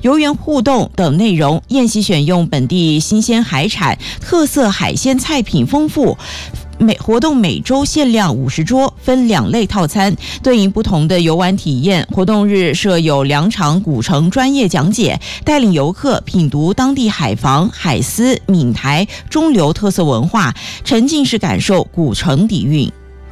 游园互动等内容。宴席选用本地新鲜海产，特色海鲜菜品丰富。活动每周限量50桌，分2类套餐，对应不同的游玩体验。活动日设有2场古城专业讲解，带领游客品读当地海防、海丝、闽台、中流特色文化，沉浸式感受古城底蕴。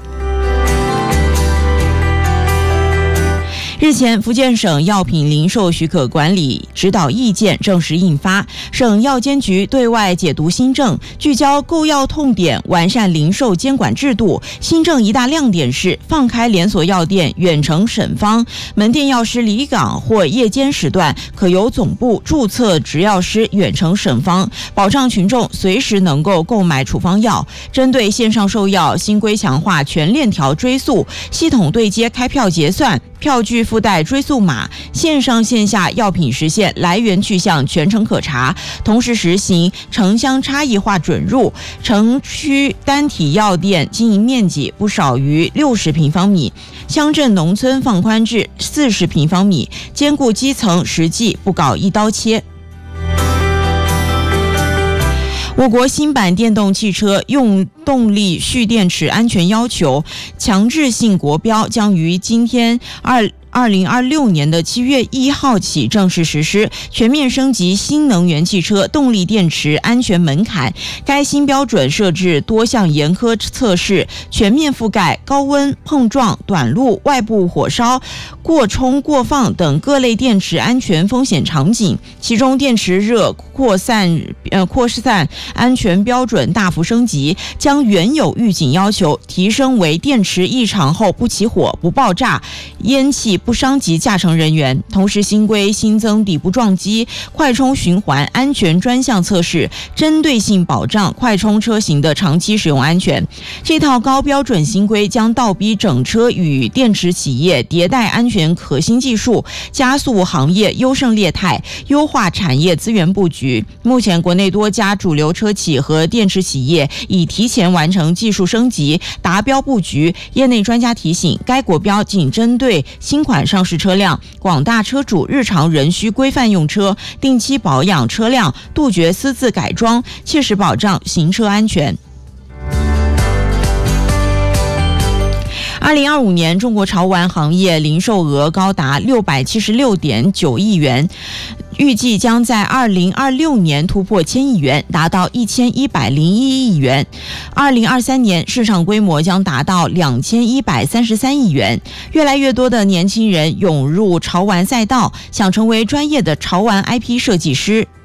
日前，福建省药品零售许可管理指导意见正式印发，省药监局对外解读新政，聚焦购药痛点，完善零售监管制度。新政一大亮点是放开连锁药店远程审方，门店药师离岗或夜间时段可由总部注册执药师远程审方，保障群众随时能够购买处方药。针对线上售药，新规强化全链条追溯，系统对接开票结算，票据附带追溯码，线上线下药品实现来源去向全程可查，同时实行城乡差异化准入，城区单体药店经营面积不少于60平方米，乡镇农村放宽至40平方米，兼顾基层实际，不搞一刀切。我国新版电动汽车用动力蓄电池安全要求强制性国标将于今天2026年的7月1号起正式实施，全面升级新能源汽车动力电池安全门槛。该新标准设置多项严苛测试，全面覆盖高温、碰撞、短路、外部火烧、过充、过放等各类电池安全风险场景。其中，电池热扩散安全标准大幅升级，将原有预警要求提升为电池异常后不起火、不爆炸、烟气不伤及驾乘人员。同时，新规新增底部撞击、快充循环安全专项测试，针对性保障快充车型的长期使用安全。这套高标准新规将倒逼整车与电池企业迭代安全核心技术，加速行业优胜劣汰，优化产业资源布局。目前，国内多家主流车企和电池企业已提前完成技术升级、达标布局。业内专家提醒，该国标仅针对新款上市车辆，广大车主日常仍需规范用车，定期保养车辆，杜绝私自改装，切实保障行车安全。2025年，中国潮玩行业零售额高达676.9亿元，预计将在2026年突破1000亿元，达到1101亿元。2023年，市场规模将达到2133亿元。越来越多的年轻人涌入潮玩赛道，想成为专业的潮玩 IP 设计师。